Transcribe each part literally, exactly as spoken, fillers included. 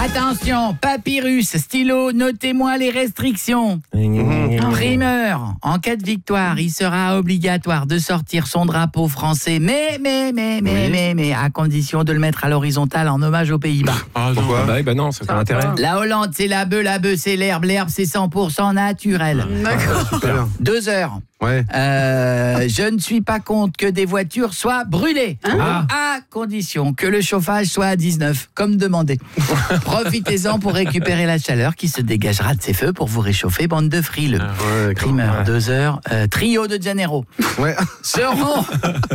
Attention, papyrus, stylo, notez-moi les restrictions. Mmh. Primeur, en cas de victoire, il sera obligatoire de sortir son drapeau français, mais, mais, mais, mais, oui. mais, mais, à condition de le mettre à l'horizontale en hommage aux Pays-Bas. Ah, pourquoi ? Bah, bah non, c'est pas l'intérêt. La Hollande, c'est la bœuf, la bœuf, c'est l'herbe, l'herbe, c'est cent pour cent naturel. D'accord. Super. Deux heures. Ouais. Euh, je ne suis pas contre que des voitures soient brûlées, ah. à condition que le chauffage soit à dix-neuf, comme demandé. Profitez-en pour récupérer la chaleur qui se dégagera de ces feux pour vous réchauffer, bande de frileux. Ah, ouais, Primeur, ouais. deux heures, euh, trio de Janeiro. Ouais. Seront,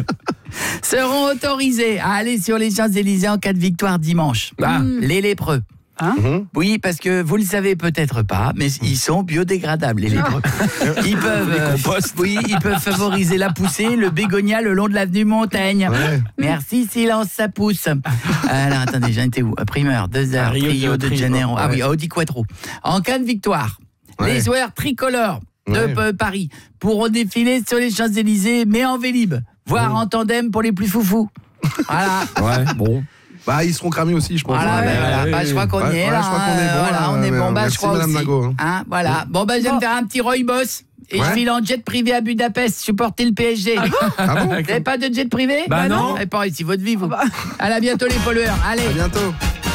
seront autorisés à aller sur les Champs-Élysées en cas de victoire dimanche. Ah, mmh. Les lépreux. Hein mmh. Oui, parce que vous le savez peut-être pas, mais ils sont biodégradables, les lépreux. Ils peuvent, euh, oui, ils peuvent favoriser la poussée, le bégonia le long de l'avenue Montaigne. Ouais. Merci, silence, ça pousse. Alors, attendez, j'en étais où ? Primeur, deux heures, Rio, Rio de, de Janeiro. Ah oui, Audi Quattro. En cas de victoire, ouais. les joueurs tricolores de ouais. euh, Paris pourront défiler sur les Champs-Élysées, mais en vélib, voire mmh. en tandem pour les plus foufous. Voilà. Ouais, bon. Bah, ils seront cramés aussi, je pense. Voilà, ouais, bah, voilà. ouais, bah, je crois qu'on ouais, y est ouais, là. Je crois qu'on est bon. Voilà, là, on est bon. Bah, merci, je crois Madame aussi. Nago, hein. Hein, voilà. Bon, bah, je vais bon. me faire un petit Roy-Boss. Et ouais. je file en jet privé à Budapest, supporter le P S G. Ah bon, ah bon Vous n'avez pas de jet privé ? Bah, bah non. Et pas ici, votre vie, vous. Ah bah. Allez, à bientôt les pollueurs. Allez. À bientôt.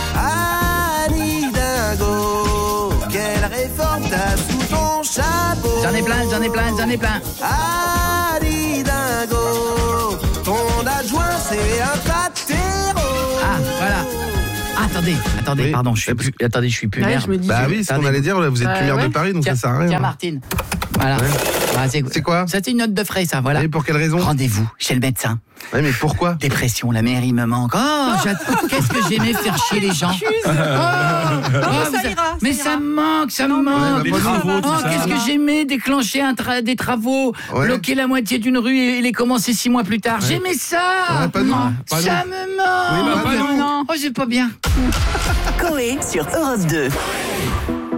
Annie Dingo, quelle réforme t'as sous ton chapeau ? J'en ai plein, j'en ai plein, j'en ai plein. Annie Dingo, ton adjoint c'est un pâtéro. Ah, voilà. Ah, attendez, attendez, oui. pardon, je suis plus, attendez, je suis plus maire. Ouais, bah oui, ce qu'on allait dire, vous êtes plus maire euh, ouais. de Paris, donc tiens, ça sert à rien. Tiens, Martine. Voilà. Ouais. Ah, c'est, c'est quoi ? Ça, c'est une note de frais, ça, voilà. Et pour quelle raison ? Rendez-vous chez le médecin. Oui, mais pourquoi ? Dépression, la mairie me manque. Oh, oh. Qu'est-ce que j'aimais faire chier les gens. Oh, non, mais oh, ça ira. Mais ça, ça ira. me manque, ça me manque. Les travaux, oh, qu'est-ce que j'aimais déclencher un tra- des travaux, ouais. bloquer la moitié d'une rue et les commencer six mois plus tard. Ouais. J'aimais ça. Ouais, pas non. Ça pas me manque. Oui, bah, pas non. Oh, j'ai pas bien. Coé sur Europe deux.